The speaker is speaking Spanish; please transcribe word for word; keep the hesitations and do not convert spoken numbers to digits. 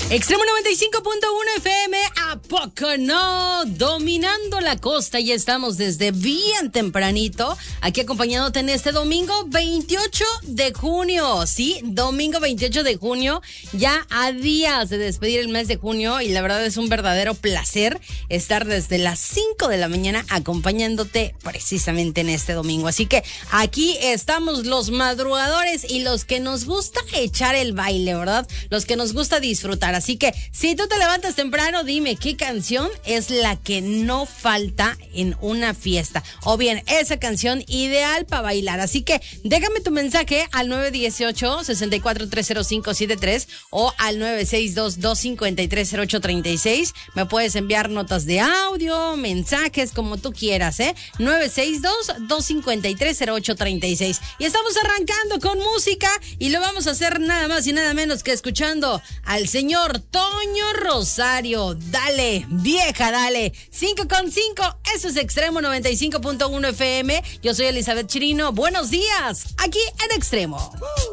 Extremo noventa y cinco punto uno F M, ¿a poco no? Dominando la costa, ya estamos desde bien tempranito, aquí acompañándote en este domingo veintiocho de junio, sí, domingo veintiocho de junio, ya a días de despedir el mes de junio, y la verdad es un verdadero placer estar desde las cinco de la mañana acompañándote precisamente en este domingo. Así que aquí estamos los madrugadores y los que nos gusta echar el baile, ¿verdad? Los que nos gusta disfrutar. Así que si tú te levantas temprano, dime qué canción es la que no falta en una fiesta. O bien, esa canción ideal para bailar. Así que déjame tu mensaje al nueve uno ocho, seis cuatro tres cero cinco siete tres o al nueve seis dos, dos cinco tres, cero ocho tres seis. Me puedes enviar notas de audio, mensajes, como tú quieras, ¿eh? nueve seis dos, dos cinco tres, cero ocho tres seis. Y estamos arrancando con música y lo vamos a hacer nada más y nada menos que escuchando al señor Toño Rosario. Dale, vieja, dale. cinco con cinco, eso es Extremo noventa y cinco punto uno F M. Yo soy Elizabeth Chirino. Buenos días, aquí en Extremo.